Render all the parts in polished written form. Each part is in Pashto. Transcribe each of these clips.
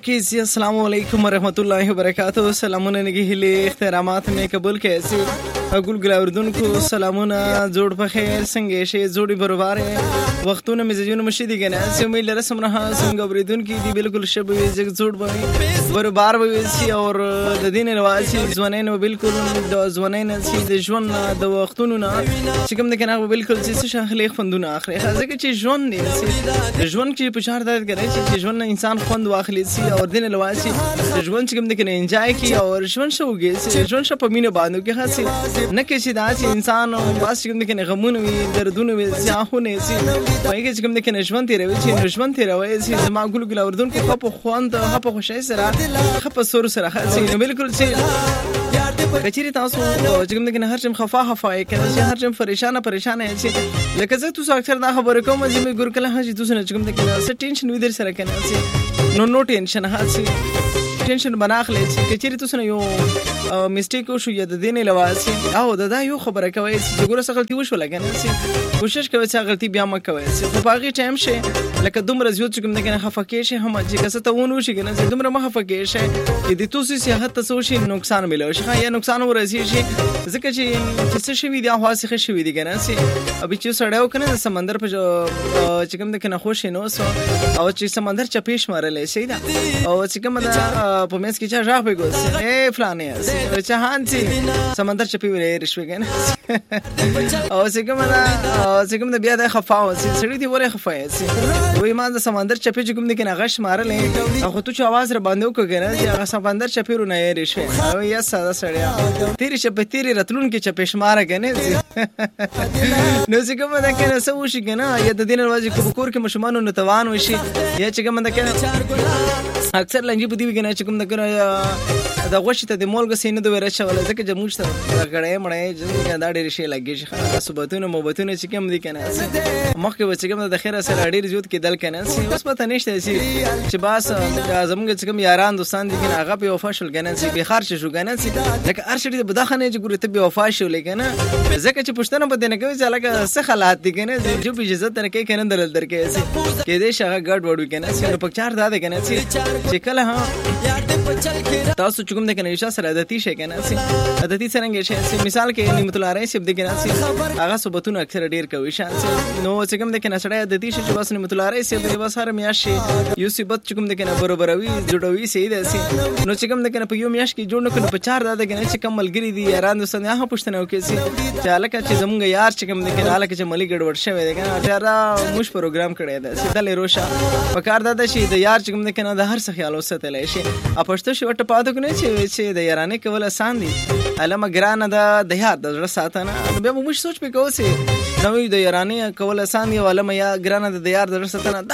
ओके जी, अस्सलाम वालेकुम वरहमतुल्लाहि वबरकातुहू। सलामुन नगी हिले इख्तिरामात में कबूल कैसे अगुल गुला उर्दून को सलामुना जोड़ बखैर संगे शे जोड़ी बरबार है वक्तों मिजाजुन मशीदी के ना से मिल रसम रहा संग उर्दून की दी बिल्कुल शब जग जोड़ बरबार बसी और दिन रवासी जवानैन बिल्कुल जवानैन सी जवन द वक्तों ना चिकम ने कहना बिल्कुल से शखलेख फंदुना आखिर खासे के चीज जवन ने जवन की पुचार दाद करे चीज जवन इंसान फंद वाखली सी और दिन रवासी जवन चिकम ने कहना एंजॉय की और जवन शो गे जवन शप मीने बांधो के खासे न किसी दास इंसान वास चिकम ने गमुन वी दर्दुन वी जाहुने सी भाई के चिकम ने नजवन तेरे वी नजवन तेरे वे सी मागुल गुला उर्दून के खप خوان ته خپ خوشای سره خپ سور سره خاصی بالکل سی کچری تاسو چګم دغه هر چم خفا کنه چې هر چم پریشان ہے لکه زه تاسو اکثر دا خبره کوم چې مې ګور کله هجی تاسو نه چګم دغه څه ټینشن ویدر سره کنه نو ټینشن هاڅي ټینشن بناخلې چې کچری تاسو نه یو میسټیک وشو یا د دین لواسي او دا یو خبره کوي چې ګور سره غلطي وشو لګنه کوشش کوي چې غلطي بیا ما کوي په باغی ټایم شه لکه دومره زیات چګم دغه خفکه شه هم چې کسه ته ونه شي کنه چې دومره مخفکه شه چې د توسي صحت ته شي نقصان ملو شي یا نقصان ورسي شي ځکه چې څه شي دی هواسي خشي وي دي کنه سي ابي چې سړیو کنه سمندر په چګم دغه خوشي نو سو او چې سمندر چپیش مارلې شي دا او چګم دا په مېس کې چې راغ به ګوس اے فلانه چې هانسي سمندر چپی وره رښوي کنه او چګم دا بیا د خفاو سړی دی وره خفای سي وای ما د سمندر چپی چې کوم دي کنه غش مارلې او ته چې आवाज را باندې وکړه کنه چې هغه سمندر چپی رو نه یې رښوي او یا ساده سړیا تیری چپی تیری راتلون کې چپی شمار کنه نو چې کوم دا کنه سو شي کنه یا د دین ورځې کوکور کې مشمانو نتوان وشي یا چې کوم دا کنه اکثر لنجي بده وي کنه چې کوم دا کنه دا غوښته د مولګ سینې د ورچ ولا ځکه چې موږ سره غړې مړې دا ډېر شي لګي شي صبحونه موبتونه چې کوم دي کنه مخکې و چې کوم د خیره سره ډېر زیات کېدل کنه اوس پته نشته چې باس زمونږ چې کوم یاران دوستان دي کنه هغه په وفا شول کنه چې به خرچ شو کنه لکه ارشدي د بداخنه چې ګورته به وفا شول کنه ځکه چې پښتنه په دنه کوي چې لکه څه حالات دي کنه جو به عزت ترکه کنه درکې کې دې شغه ګډ وډو کنه چې په چار داده کنه چې کله ها تاسو چګم د کنه یو سره عادتي شي کنه عادتي څنګه شي مثال کې نعمت الله رئیس د کنه هغه صوبتونه اکثر ډیر کوي شان نو چګم د کنه سره عادتي شي چې بس نعمت الله رئیس د وسره میاشي یو صوبت چګم د کنه برابروي جوړوي سي ده سي نو چګم د کنه په یو میاش کې جوړ نه کنه په چار داده کنه چې کم ملګری دي یاران دوستان هغه پښتنه وکي سي چې الکه چې زمونږ یار چګم د کنه الکه چې ملي ګډوډ شوی دی کنه ډیره موږ پروګرام کړی دی سیدل روشا په کار داده شي د یار چګم د کنه د هر څه خیال وساتل شي اپښتو شو ټ پاتو کنه چې د یارانه کول آسان دي علامه ګرانه د یار د زړه ساتنه بیا موږ سوچ پکو سي نو د یارانه کول آسان دي علامه یا ګرانه د یار د زړه ساتنه دا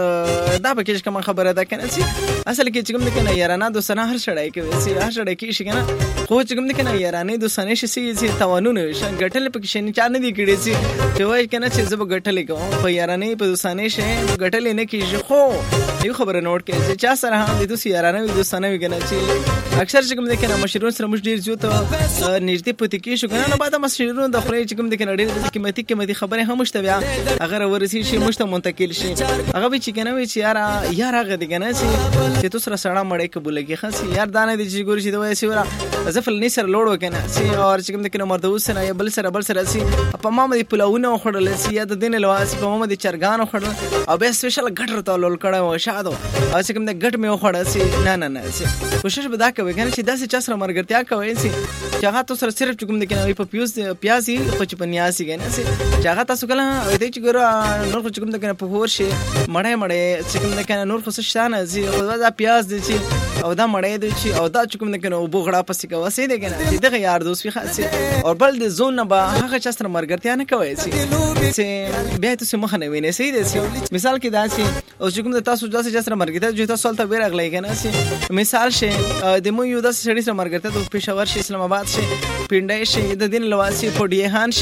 پکې کوم خبره ده کنه سي اصل کې چې کوم کنه یارانه د سنا هر شړای کې سي هر شړای کې شي کنه خو چې کوم کنه یارانه د سنې شي سي توانونه شي ګټل پکې شي نه چانه دي کړي سي چې وای کنه چې زب ګټل کوم په یارانه په سنې شي ګټل نه کیږي خو یو خبره نوٹ کړئ چې چا سره هم د دوی یارانه د سنې وګنه چې اکثر چې کوم کنه مشرون سره مش ډیر زیات نږدې پته کې شو کنه نو بعد مشرون د خوري چې کوم کنه ډیر قیمتي خبره هم مشته بیا اگر ورسي شي مشته منتقل شي هغه وی چې کنه وی چې یار هغه دي کنه چې تو سره سړی مړې قبول کی خاص یار دانه دي چې ګوري چې دوی سي ورا زفل نه سره لوړ وکنه سي او چې کوم کنه مرده وسنه یا بل سره سي په مامه دی پلاونه خړل سي یا د دین لواس په مامه دی چرګان خړل او به سپیشل ګټر ته لول کړه او شادو او چې کوم د ګټ مې خړل سي نه سي کوشش به دا کوي کنه چې داسې چا سره مرګرتیا کوي سي چې هغه تاسو سره صرف کوم کنه په پیازي په چپنیاسي کنه سي چې هغه تاسو کله دې چې ګور نور خو کوم کنه په هور شي مړې چې کوم کنه نور خو څه شانه سي او دا پیاز دي چې او دا مړې دي چې او دا کوم کنه او بوغړه پسې کوي سي دې کنه چې دغه یار دوست خاص او بل د زون نه به هغه چا سره مرګرتیا نه کوي سي چې بیا تاسو مخ نه وینئ سي دې مثال کې دا سي او چې کوم تاسو ځاسې چا سره مرګرتیا چې تاسو ولته ورغلې کنه سي مثال شه د مو یو د سړي سره مرګرتیا د پېښور شي اسلام آباد شي پینډای شي د دین لواسي پډیهان شي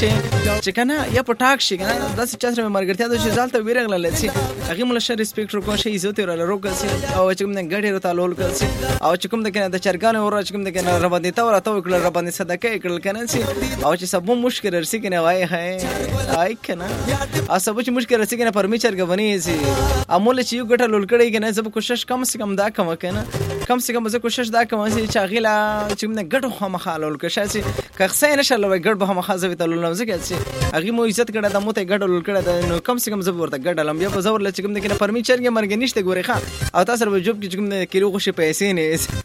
چې کنه یا پټاک شي کنه داسې چا سره مرګرتیا د چې ځالته ویرغله لسی هغه مل شر ریسپیکټ ورکو شي عزت ور لروکل سي او چې کوم نه ګډه رته لول کل سي او چې کوم د کنه د چرګانو ور چې کوم د کنه رباندې تا ور ته وکړه رباندې صدقه کړل کنه سي او چې سبو مشکل رسي کنه وای هي آی کنه ا سبو چې مشکل رسي کنه پرمی چرګ بني سي امول چې یو ګټه لول کړي کنه زب کوشش کم سے کم دا کوم کنه کم سے کم زه کوشش دا کوم چې غیلا چې موږ ګټو خو مخالول کښه چې کښه نه شاله ګټ به مخازوي ته لول نوځي چې هغه مو عزت کړه د موته ګټو لول کړه نو کم سے کم زه ورته ګټلم بیا په زور لچ کوم د کنه فرنیچر کې مرګ نشته ګوري ښا او تاسو به جوب کې کوم کیلو غوښه پیسې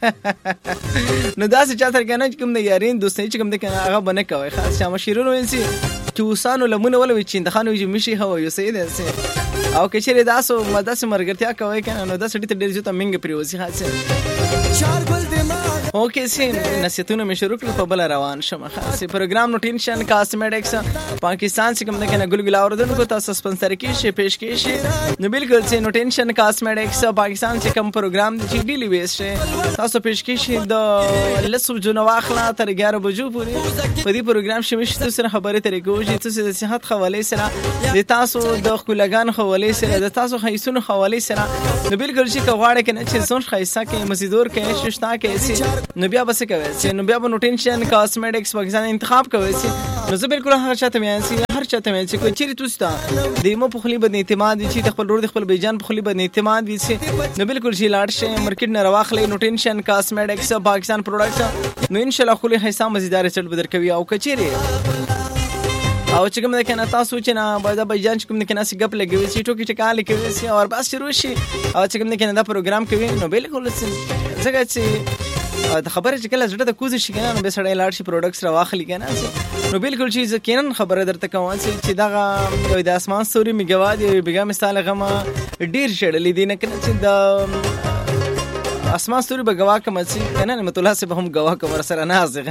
نه نو داسې چاته کنه کوم د یارین دوستۍ چې کوم د کنه هغه بنه کوي خاص شامه شیرونو وینسي چې وسانو لمونه ولا وچین د خانو چې مشي هوا یو سید او کچره داسو مداسه مرګرتیا کوي کنه نو داسې ډېر ډېر زیاته منګ پریوزي خاصه اوکې سین نصیحتونه مې شروع کړل په بل روان شم خاصه پروګرام نو ټینشن کاسمیټکس پاکستان څخه کوم کنه ګلګل اوردن کو تاسو سپانسر کې شي پیش کې شي نو بالکل سین نو ټینشن کاسمیټکس پاکستان څخه کوم پروګرام دی چې ډیلی ویس شي تاسو پیش کې شي د لسو جنو واخلا تر 11 بجو پورې په دې پروګرام شمه شته سره خبرې طریقو چې تاسو د صحت حواله سره د تاسو د خپلګان حواله سره د تاسو خیسونو حواله سره نو بالکل شي کواړه کنه چې څون خیسا کې مزیدور کې ششتا کې نو بیا بس کوي چې نو بیا نو ټینشن کاسمیټکس پاکستان انتخاب کوي چې نو زه بالکل هر چاته مې سي هر چاته مې چې کوئی چیرې توستا د مو په خلی باندې اعتماد وي چې خپل ور د خپل بیجان په خلی باندې اعتماد وي چې نو بالکل شي لاړ شي مارکیټ نه راخلې نو ټینشن کاسمیټکس پاکستان پروډکټس نو ان شاء الله خلی حساب مزیدار چل بدر کوي او کچيري او چې کوم د کنه تاسو چې نه باید بیجان چې کوم د کنه سی غپ لګوي چې ټوکی ټکا لیکوي سي او بس شروع شي او چې کوم د کنه دا پروګرام کوي نو بالکل څنګه چې د خبره چې کله زړه د کوزي شي کنه نو به سړی لاړ شي پروډکټس راواخلي کنه نو بالکل شي ځکه خبره درته کوم چې دا د اسمان ستوري میګواد یو بیګا مثال غما ډیر شړلې دي نه کنه چې د اسمان ستوري به گواه کوم چې کنه متولا سه به هم گواه کوم سره نازغه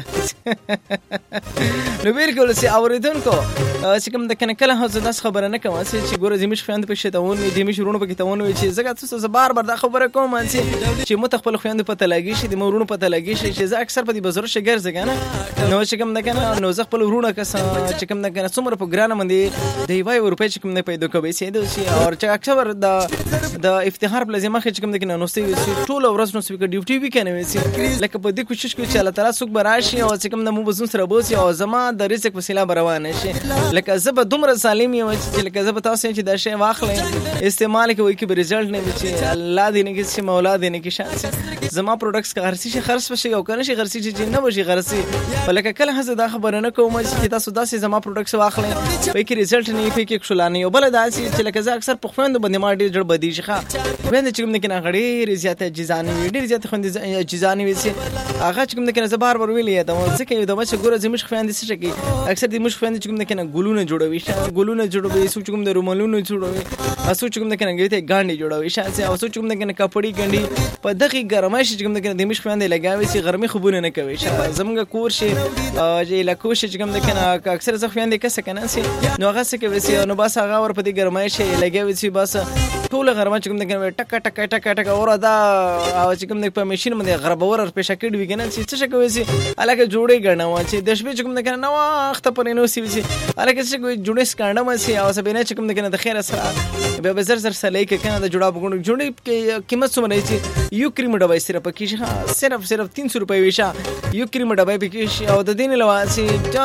نو بالکل سي اوریدونکو چې کوم د کنه کله هڅه داس خبره نه کوم چې ګوره زموږ خويند په شتاون دي مې شروع په کتاون چې زګه تاسو بار بار دا خبره کوم چې متخپل خويند پته لګي شي د مورونو پته لګي شي چې زه اکثر په دې بزرګ شګر زګنه نو چې کوم د کنه نو زه خپل ورونه کس چې کوم د کنه څومره په ګرانه باندې دی وای روپې چې کوم نه پیدا کوي سي او چې اکثر د افتخار په لازمه چې کوم د کنه نو سي ټول ورځ نو سپیکر ډیوټي وی کنه وسی لکه په دې کوشش کوي چې الله تعالی څوک براشي او چې کوم د مو بزون سره بوسي او زما د رزق وسیله بروانه شي لکه زب دومره سالم یم چې لکه زب تاسو چې دا شی واخلې استعمال کوي کې رزلټ نه وي چې الله دې نه کې چې مولا دې نه کې شان زما پروډکټس کا هرڅه شي خرڅ وشي او کنه شي خرڅ چې نه وشي خرڅ ولکه کله هزه دا خبره نه کوم چې تاسو داسې زما پروډکټس واخلې په کې رزلټ نه وي کې خلانه یو بل داسې چې لکه زه اکثر په خويند باندې ما ډیر جوړ بدی شي ښه ویني چې کوم نه کې غړي زیاته جزاني ډیر زیاته خوند جزاني وي هغه چې کوم نه کې بار بار ویلې دا ځکه د مچ ګوره زموږ خويند څه کوي اکثر د مش خويند چې کوم نه کې ګلونه جوړوي ګلونه جوړوي سوچ کوم د رومالونو جوړوي اسو چې کوم نه کې ته ګاندي جوړوي شاسه او سوچ کوم نه کې کپړی ګنډي په دغه ګرمای چې کوم نه کې د مش خويند لګاوي چې ګرمي خبونه نه کوي زمونږ کور شي چې لا کوشش چې کوم نه کې اکثر زه خويند کې څه کنه سي نو هغه څه کوي سي نو بس هغه ور په دې ګرمای شي لګاوي سي بس ټول غرمه چې کوم نه کې ټک ټک ټک ټک اور دا او چې کوم نه په ماشين باندې غربور په شکل وی کنه چې څه کوي سي الګه جوړي ګڼه چې د شپې چې کوم نه کې نو وخت پرې نو سي الګه چې کوي جوړي سکانډه ما سي او سبینه چې کوم نه کې د خیر سره به بزر سر سره لیک کنه د جوړا بګونډ جوړي کې قیمت څومره شي یو کریم ډبای سره پکې صرف 300 روپے ویشا یو کریم ډبای پکې او د دین لواسي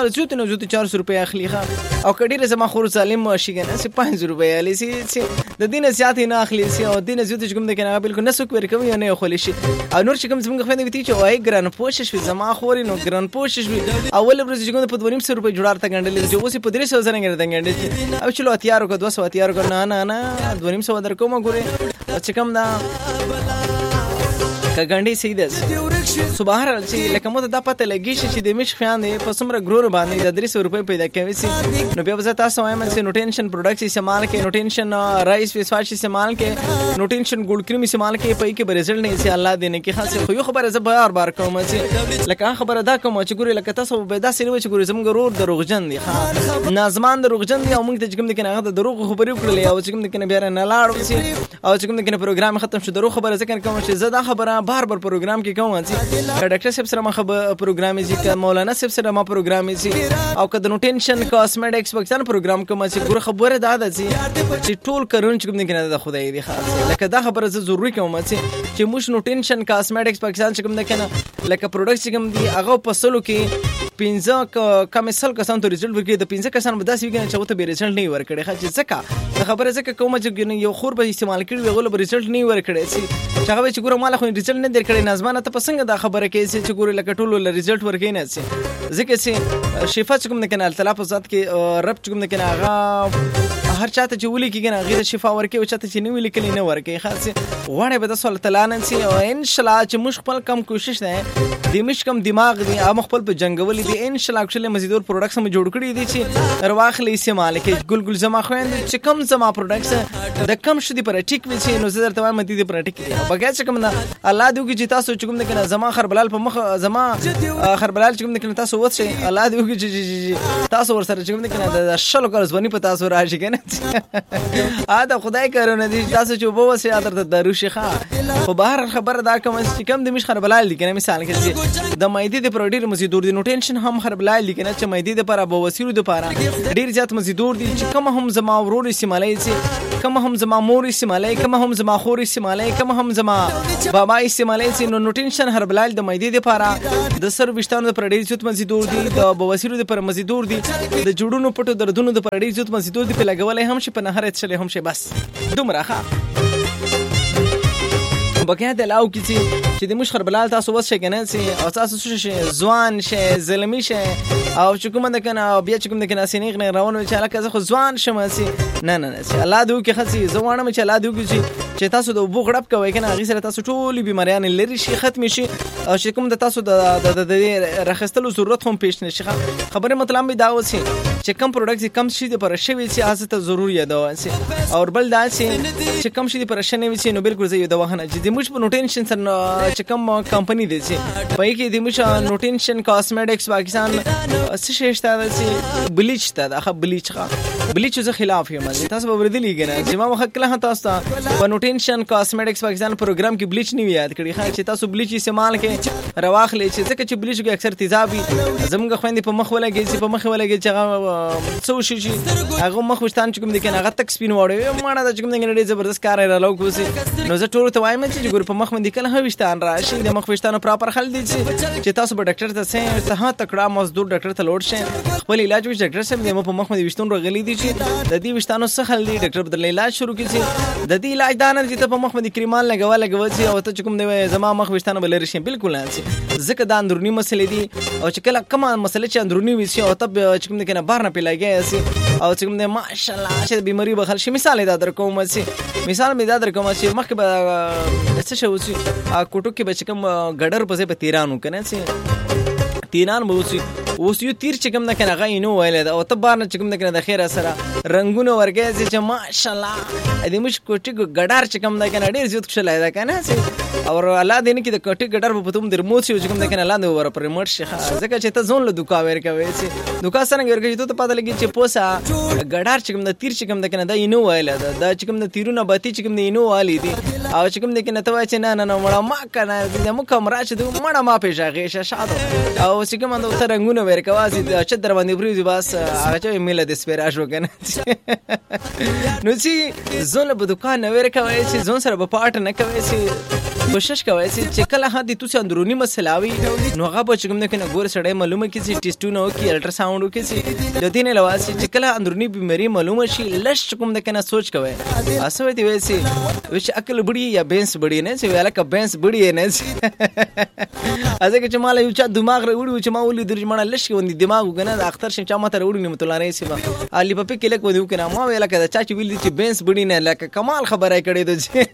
400 روپے اخلي او کډیره زما خور سالم شي کنه سي 500 روپے علي سي د دین زیات نه اخلي سي او دین زیات چې کوم نه کنه بالکل نسوک ور کوي نه خولي شي او نور چې کوم څنګه خويندې وتی چې وای ګران پوشش وي زما خوري نو ګران پوشش وي اول ورځ چې کوم په 200 روپے جوړار تا غندل چې اوسې په 300 زره غندل غندل او چلو اتیارو کو 200 اتیارو کو نه 200 در کوم ګوري چې کوم دا کګنډي سیدس سبحان الله چې لکه مو ته د پته لګی شي چې د مش خويندې په سمره ګرور باندې د 300 روپے پیدا کوي سي نو بیا وزه تاسو وایم چې نو ټینشن پروډکټس استعمال کې نو ټینشن رائس فیس واش استعمال کې نو ټینشن ګولډ کریم استعمال کې پي کې برزل نه سي الله دې نه کې خاصه خو یو خبره زه بار بار کوم چې لکه خبره دا کوم چې ګوري لکه تاسو به دا سینې چې ګوري زم ګرور دروغجن دي نازمان دروغجن دي او موږ ته کوم د کنه د دروغ خبرې کړلې او چې کوم د کنه بیا نه لاړو سي او چې کوم د کنه پروګرام ختم شو دروغ خبره ځکه کوم چې زه دا خبره بار بار پروګرام کې کوم چې ډاکټر صاحب سره ما پروګرام چې مولانا صاحب سره ما پروګرام چې او کده نوټینشن کاسمیټکس پاکستان پروګرام کوم چې ګوره خبره ده چې ټول کارون چې کوم نه کنه د خدای دی خاص لکه دا خبره ضروري کوم چې موږ نوټینشن کاسمیټکس پاکستان چې کوم نه کنه لکه پروډکټس چې کوم دی هغه په سلو کې 15 کمیسل کسان ته ریزلټ ورکړي د 15 کسان به داسې وګڼي چې وته به ریزلټ نه ورکړي چې ځکه خبره ځکه کوم چې یو خور به استعمال کړي وغول به ریزلټ نه ورکړي چې هغه چې ګوره مال خو ریزلټ نه درکړي نظمانه ته پسنګ دا خبره کوي چې ګوره لکه ټول ریزلټ ورکړي نه چې ځکه چې شفا چې کوم نه کنه تلفظات کې رب چې کوم نه کنه هغه هر چاته چې ولي کېږي غیر شفا ورکړي او چاته چې نه ولي کلی نه ورکړي خاص وړه به تاسو تعالی نن سي او ان شاء الله چې مش خپل کم کوشش نه دې مش کم دماغ دی ام خپل په جنگولي دي ان شاء الله چې مزیدور پروډکټس هم جوړ کړی دي چې رواخلې استعمال کې ګلګل زما خويند چې کم زما پروډکټس د کم شدي پر ټیک وي چې نو زه درته وایم دي پر ټیک دي بګا چې کوم نه الله دې وکړي چې تاسو چې کوم نه کنه زما خربلال په مخ زما خربلال چې کوم نه کنه تاسو وڅ الله دې وکړي چې تاسو ور سره چې کوم نه کنه د شلو کال ځونی په تاسو راشي کنه دا خدای کارونه دي تاسو چې وبو سي درته درو شيخه خو بهر خبر دا کوم چې کم د مش خربلال دي کنه مثال کې د مېدی د پروډیر مزیدور دي نو ټینشن هم خربلال دي کنه چې مېدی د پر ابو وسیرو د پر ډیر زیات مزیدور دي چې کوم هم زما ورور استعمالي چې کوم هم زما مور استعمالي کوم هم زما خور استعمالي کوم هم زما بابا استعمالي چې نو ټینشن خربلال د مېدی د پر د سر وشتانو د پر ډیر زیات مزیدور دي د ابو وسیرو د پر مزیدور دي د جوړونو پټو دردونو د پر ډیر زیات مزیدور دي په لګولې هم شي په نهر چلے هم شي بس دومره ښه بقیا د لاو کې چې د مشخر بلال تاسو وس شي کنه چې او تاسو شي ځوان شي زلمی شي او چې کوم د کنه بیا چې کوم د کنه سینې غنه روانو چې علاقه زه خو ځوان شم سي نه الله دې کې خسي ځوانم چې الله دې چې تاسو د وبو غړپ کوي کنه غي سره تاسو ټول بیماریان لري شي ختم شي او چې کوم د تاسو د رخصتلو ضرورت هم پېښ نشي خبره مطلب می دا وسی چې کم پروډکټ کم شي د پر شوی چې حاصله ضروري ده او بل دا چې کم شي د پر شنه وي چې نو بالکل زه یو د وهنه چې د موږ په نوټینشن سره چې کم کمپنی دي چې په کې د موږ نوټینشن کاسمیټکس پاکستان څه شي شته چې بلیچ ته بلیچ زه خلاف یم تاسو به ورېدلی کنه چې ما وخت کله تاسو په نوټینشن کاسمیټکس پاکستان پروګرام کې بلیچ نه یاد کړی خا چې تاسو بلیچ استعمال کې رواخلې چې ځکه چې بلیچ کې اکثر تیزابي زموږ خويندې په مخ ولګي چې په مخ ولګي چې څو شي هغه مخ وشتان چې کوم د کنه هغه تک سپین وړي ماړه د کوم د نړۍ زبردست کار را لو کوسي نو زه ټول ته وایم چې ګور په مخ باندې کله هوښتان راشي د مخ وشتانو پراپر حل دي چې تاسو به ډاکټر ته سه تکړه مزدور ډاکټر ته لوړ شي خپل علاج وش ډاکټر سم د په مخ باندې وشتون رغلي دي چې د دې وشتانو څه حل دي ډاکټر بدل علاج شروع کړي د دې علاج دانه چې په مخ باندې کریمان لګوي او ته کوم دی زما مخ وشتانو بل رشي بالکل نه ځکه دا اندرونی مسلې دي او چې کله کومه مسله چې اندرونی وي او ته چې کوم کنه بار نه پیلایږي او چې کوم دی ماشاءالله چې بیماری به خل شي مثال دا در کوم مثال می دا در کوم چې مخ به څه شو چې کوټو کې به کوم ګډر پسې په تیرانو کنه چې تیران به اوس یو تیر چې کوم نه کنه غي نو ویل دا او ته بار نه چې کوم نه کنه د خیره سره رنگونه ورګي چې ماشاءالله دې مش کوټي ګډار چې کوم نه کنه ډیر زیات خوشاله ده کنه او الله دې نه کې د کوټي ګډار په پتوم د ریموټ چې کوم نه کنه لاندې ور پر ریموټ شي ځکه چې ته ځون له دوکا ورکوي چې دوکا سره ورګي ته پته لګي چې پوسا ګډار چې کوم نه تیر چې کوم نه کنه دا نو ویل دا چې کوم نه تیرونه باتی چې کوم نه نو والی دي او چې کوم نه کنه ته چې نه مړه ما کنه د مو کوم راشه د مړه ما پېژاغه شاده او چې کوم نو ته رنگونه ورکوازي چې در باندې بریږي بس هغه چې میله د سپیراج وکنه نو چې زون په دکان ورکوي چې زون سره په پاټ نه کوي چې کوشش کوي چې کله هدي تاسو اندرونی مسلاوي نو هغه په کوم نه کنه ګور سړی معلومه کی چې ټیسټونه وکي الټرا ساوند وکي چې د دې نه لواسي چې کله اندرونی بیماری معلومه شي لش کوم نه کنه سوچ کوي اسوي دی وسی وش عقل بډي یا بینس بډي نه چې ویلا ک بینس بډي نه ازه چې مال یو چا دماغ وړي چې ما ولې درجمنه لش کې وندي دماغ وګنه د اختر شم چا ماته وړي نه متلانه سیبا علي په کې لک ودیو کنه ما ویلا ک چا چې ویل چې بینس بډي نه لکه کمال خبره کړې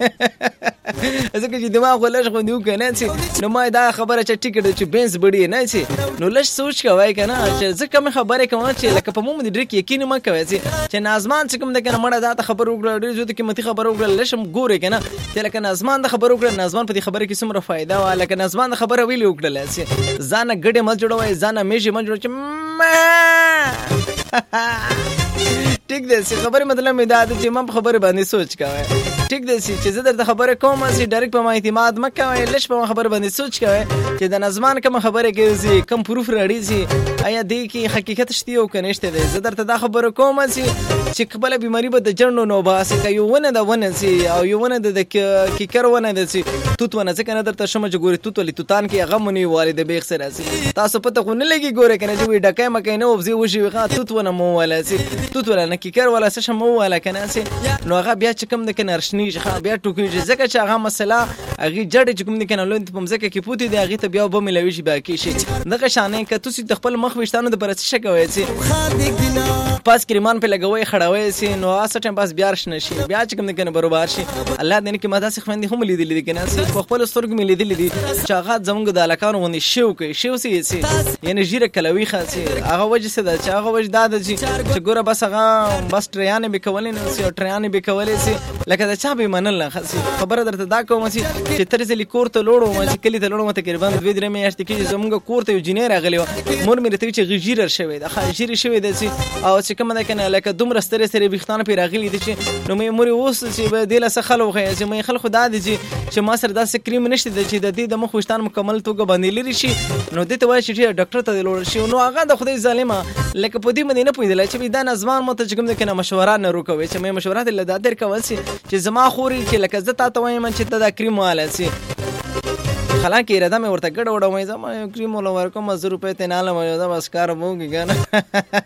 دوی ازه چې دماغ ولش خو دیو کنه چې نو ما دا خبره چې ټیکټ چې بینس بډي نه چې نو لش سوچ کوي کنه چې ځکه مې خبره کوم چې لکه په موږ د ډریک یقین ما کوي چې نازمان چې کوم د کنه مړه دا خبر وکړه ډیر زو د قیمتي خبر وکړه لشم ګوره کنه چې لکه نازمان د خبر وکړه نازمان په دې خبره کې څومره فائدہ و لکه نازمان د خبره ویلې وکړه چې ځان ګډه مل جوړوي ځان میشي مل جوړ چې ټیک ده چې خبره مطلب مې دا چې ما په خبره باندې سوچ کوي ټیک دی چې زه درته خبره کوم چې ډایرکټ په ما اعتماد مه کوئ لږ په ما خبره باندې سوچ کوئ چې د نظمان کومه خبره کوي کوم پروف راړي سي آیا دی کې حقیقت شته او که نشته دی زه درته دا خبره کوم چې خپله بیماري به د جړنو نو باسي که یو ونه ده ونه سي او یو ونه د کیکر ونه ده سي توت ونه ځکه نه درته شمه چې ګورې توت ولې توتان کې هغه مونی والي د بیخ سره سي تاسو پته خو نه لګي ګورې که نه چې وایي ډکۍ مکۍ نه وبزي وشي وي توت ونه مو وواله سي توت ولا نه کیکر ولا څه شم وواله که نه سي نو هغه بیا چې کوم دی که نه رشنېږي بیا ټوکېږي ځکه چې هغه مسله هغې جډې چې کوم دی که نه لوند په مځکه کې پوتې دي هغې ته بیا اوبه میلاوي شي بیا کېشي دغه شانې که تاسو د خپل مخ ویښتانو دپاره څه شه کوئ سي پاس کریمان پې لګوئ خړوئ سي نو هغه څه ټایم پاس بیا رشنه شي بیا چې کوم دی که نه برابر شي الله دې نه کړي ما داسې خویندې هم لیدلي دي که نه سي په خپلو سترګو مې لیدلي دي چې هغه زموږ د هلکانو غوندې شو کوي شو سي یعنې ژیره کلوي ښه سي هغه وجه څه ده چې هغه وجه دا ده چې ګوره بس هغه بس ټریانې به کولې نه سي او ټریانې به کولې سي لکه د چا به یې منل نه ښه سي خبره درته دا کوم چې تر ځلې کور ته لوړ وم چې کلي ته لوړ وم تقریبا 2-3 میاشتې کېږي زموږ کور ته یو جینۍ راغلې وه مور مې راته وایي چې ژیره شوې ده ښه ژیرې شوې ده سي او چې کومه ده که نه لکه دومره سترې سترې ویښتان پرې راغلي دي چې نو مې مور اوس چې به دې له څه خل وښیه چې مې خل خو دا دی چې ما سره داسې کریم نشته دی چې د دې د مخ ویښتان مکمل توګه باندې لرې شي نو دې ته وایي چې ډاکټر ته دې لوړ شي نو هغه د خدای ظالمه لکه په دې باندې نه پوهېدله چې دا نظمان مو ته چې کوم دی که نه مشوره نه روکوي چې مې مشوره ته له دا درکول سي چې زما خورې چې لکه زه تا ته وایم چې ته دا کریم واله سي حالانکه اراده مې ورته ګډه وډه وایي زما یو کریم وله ورکوم 10 روپۍ ته نه علم دا بس کار به وکړي که نه